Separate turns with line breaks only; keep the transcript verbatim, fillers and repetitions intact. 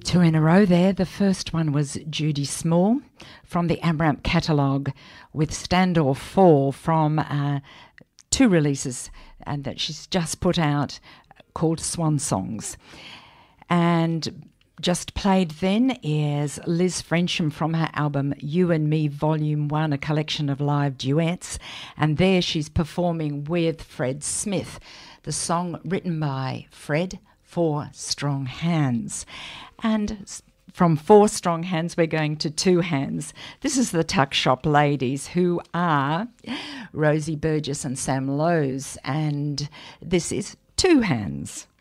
Two in a row there. The first one was Judy Small from the AMRAMP catalogue, with Standoff four from uh, two releases and that she's just put out called Swan Songs. And just played then is Liz Frensham from her album You and Me Volume one, a collection of live duets. And there she's performing with Fred Smith, the song written by Fred, Four Strong Hands. And from Four Strong Hands, we're going to Two Hands. This is the Tuck Shop Ladies, who are Rosie Burgess and Sam Lowe's. And this is Two Hands.